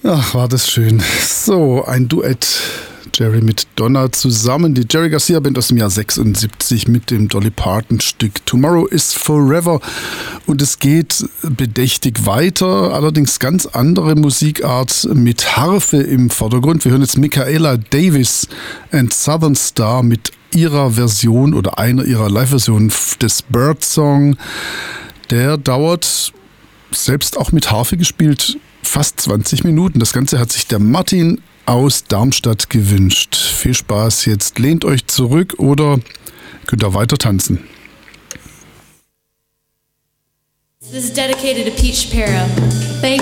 Ach, war das schön. So, ein Duett. Jerry mit Donna zusammen. Die Jerry Garcia Band aus dem Jahr 76 mit dem Dolly Parton Stück Tomorrow is Forever. Und es geht bedächtig weiter, allerdings ganz andere Musikart mit Harfe im Vordergrund. Wir hören jetzt Michaela Davis and Southern Star mit ihrer Version oder einer ihrer Live-Versionen des Bird Song. Der dauert, selbst auch mit Harfe gespielt, fast 20 Minuten. Das Ganze hat sich der Martin aus Darmstadt gewünscht. Viel Spaß jetzt. Lehnt euch zurück oder könnt ihr weiter tanzen. This is dedicated to Pete Shapiro. Thank